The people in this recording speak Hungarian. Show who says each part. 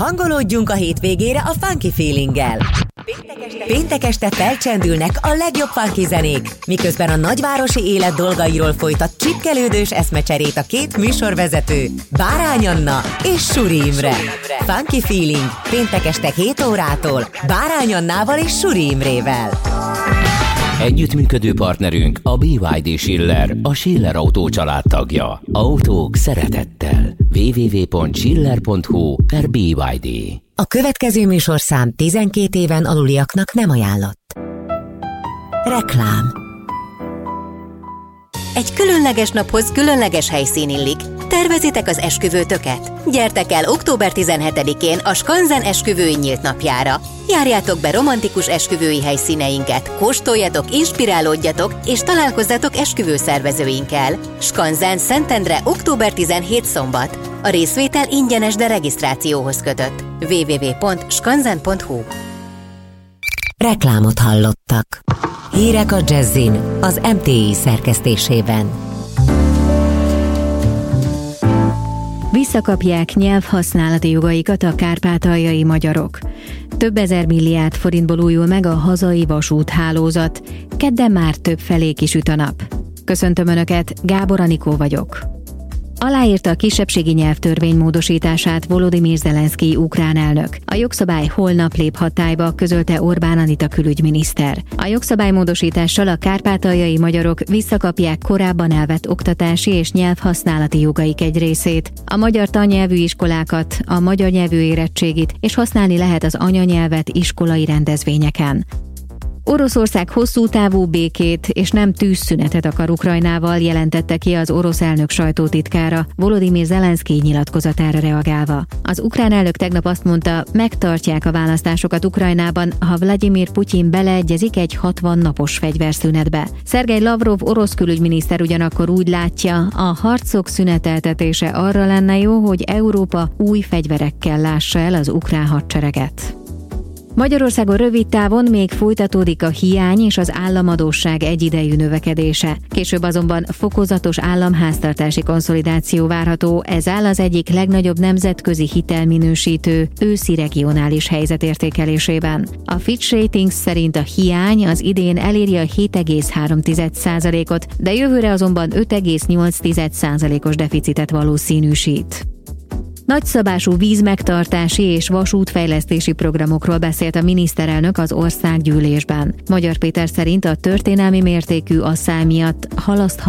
Speaker 1: Hangolódjunk a hétvégére a Funky Feelinggel. Péntek este felcsendülnek a legjobb funky zenék, miközben a nagyvárosi élet dolgairól folytat csipkelődős eszmecserét a két műsorvezető, Bárány Anna és Suri Imre. Funky Feeling péntek este 7 órától Bárány Annával és Suri Imrével.
Speaker 2: Együttműködő partnerünk a BYD Schiller, a Schiller Autó család tagja. Autók szeretettel. www.schiller.hu/BYD.
Speaker 1: A következő műsorszám 12 éven aluliaknak nem ajánlott. Reklám.
Speaker 3: Egy különleges naphoz különleges helyszín illik. Tervezitek az esküvőtöket? Gyertek el október 17-én a Skanzen esküvői nyílt napjára. Járjátok be romantikus esküvői helyszíneinket, kóstoljatok, inspirálódjatok és találkozzatok esküvőszervezőinkkel. Skanzen, Szentendre, október 17 szombat. A részvétel ingyenes, de regisztrációhoz kötött. www.skanzen.hu.
Speaker 1: Reklámot hallottak. Hírek a Jazzin az MTI szerkesztésében.
Speaker 4: Visszakapják nyelvhasználati jogaikat a kárpátaljai magyarok. Több ezer milliárd forintból újul meg a hazai vasúthálózat. Kedden már több felé kisüt a nap. Köszöntöm Önöket, Gábor Anikó vagyok. Aláírta a kisebbségi nyelvtörvény módosítását Volodymyr Zelenszkij ukrán elnök. A jogszabály holnap lép hatályba, közölte Orbán Anita külügyminiszter. A jogszabálymódosítással a kárpátaljai magyarok visszakapják korábban elvett oktatási és nyelvhasználati jogaik egy részét, a magyar tannyelvű iskolákat, a magyar nyelvű érettségit, és használni lehet az anyanyelvet iskolai rendezvényeken. Oroszország hosszú távú békét és nem tűzszünetet akar Ukrajnával, jelentette ki az orosz elnök sajtótitkára, Volodymyr Zelenszkij nyilatkozatára reagálva. Az ukrán elnök tegnap azt mondta, megtartják a választásokat Ukrajnában, ha Vladimir Putyin beleegyezik egy 60 napos fegyverszünetbe. Szergej Lavrov orosz külügyminiszter ugyanakkor úgy látja, a harcok szüneteltetése arra lenne jó, hogy Európa új fegyverekkel lássa el az ukrán hadsereget. Magyarországon rövid távon még folytatódik a hiány és az államadósság egyidejű növekedése. Később azonban fokozatos államháztartási konszolidáció várható, ez áll az egyik legnagyobb nemzetközi hitelminősítő őszi regionális helyzet értékelésében. A Fitch Ratings szerint a hiány az idén eléri a 7,3%-ot, de jövőre azonban 5,8%-os deficitet valószínűsít. Nagyszabású vízmegtartási és vasútfejlesztési programokról beszélt a miniszterelnök az országgyűlésben. Magyar Péter szerint a történelmi mértékű asszály miatt halasztható